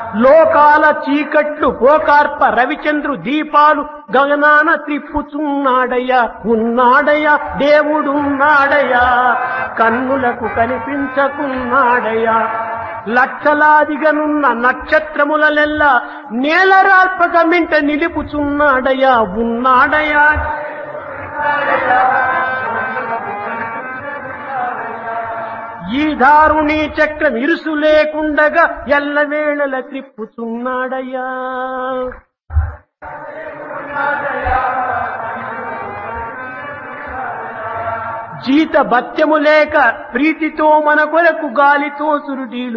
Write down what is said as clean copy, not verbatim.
లోకాల చీకట్లు పోకార్ప రవిచంద్రు దీపాలు గగనాన త్రిప్పుచున్నాడయ్యా, ఉన్నాడయ్యా దేవుడున్నాడయ్యా, కన్నులకు కనిపించకున్నాడయ్యా. లక్షలాదిగనున్న నక్షత్రములలెల్లా నేలరాల్పక మింట నిలుపుచున్నాడయ్యా, ఉన్నాడయ్యా. ఈ దారుణీ చక్రం ఇరుసు లేకుండగా ఎల్లవేళల త్రిప్పుచున్నాడయ్యా. జీత భత్యము లేక ప్రీతితో మన కొరకు గాలితో సురుడీలు